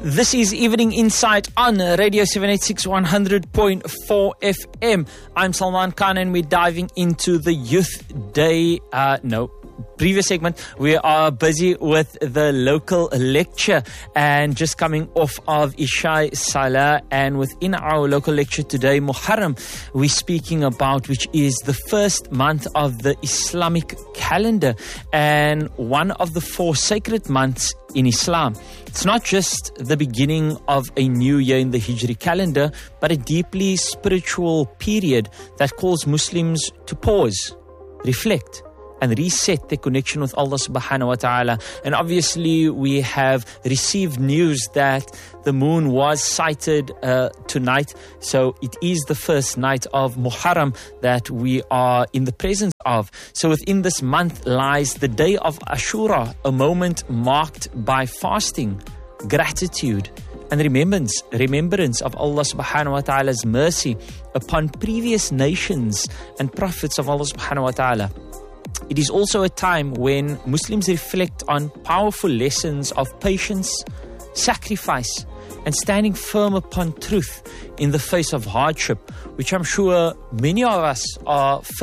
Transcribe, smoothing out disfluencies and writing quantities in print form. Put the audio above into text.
This is Evening Insight on Radio 786 100.4 FM. I'm Salman Khan and we're diving into the Youth Day. Previous segment, we are busy with the local lecture and just coming off of Isha Salah. And within our local lecture today, Muharram, we're speaking about, which is the first month of the Islamic calendar and one of the 4 sacred months in Islam. It's not just the beginning of a new year in the Hijri calendar, but a deeply spiritual period that calls Muslims to pause, reflect, and reset their connection with Allah subhanahu wa ta'ala. And obviously we have received news that the moon was sighted tonight. So it is the first night of Muharram that we are in the presence of. So within this month lies the day of Ashura, a moment marked by fasting, gratitude, and remembrance of Allah subhanahu wa ta'ala's mercy upon previous nations and prophets of Allah subhanahu wa ta'ala. It is also a time when Muslims reflect on powerful lessons of patience, sacrifice, and standing firm upon truth in the face of hardship, which I'm sure many of us are